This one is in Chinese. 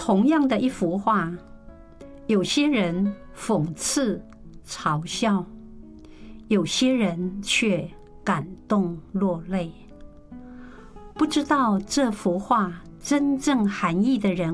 同样的一幅画，有些人讽刺嘲笑，有些人却感动落泪。不知道这幅画真正含义的人